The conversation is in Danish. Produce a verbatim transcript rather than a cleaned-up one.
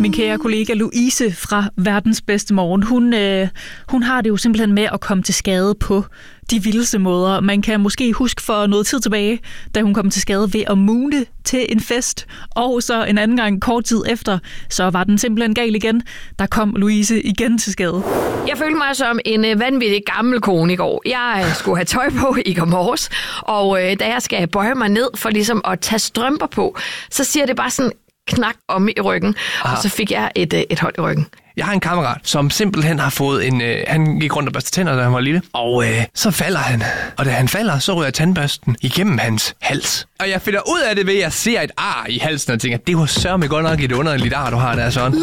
Min kære kollega Louise fra Verdens Bedste Morgen, hun, øh, hun har det jo simpelthen med at komme til skade på de vildeste måder. Man kan måske huske for noget tid tilbage, da hun kom til skade ved at moone til en fest, og så en anden gang kort tid efter, så var den simpelthen gal igen. Der kom Louise igen til skade. Jeg følte mig som en vanvittig gammel kone i går. Jeg skulle have tøj på i går morges, og øh, da jeg skal bøje mig ned for ligesom at tage strømper på, så siger det bare sådan knak om i ryggen, Aha. og så fik jeg et, et hold i ryggen. Jeg har en kammerat, som simpelthen har fået en... Øh, han gik rundt og børste tænder, da han var lille. Og øh, så falder han. Og da han falder, så ryger tandbørsten igennem hans hals. Og jeg finder ud af det ved, at jeg ser et ar i halsen og tænker, det var sørme godt nok et underligt ar, du har der, sådan.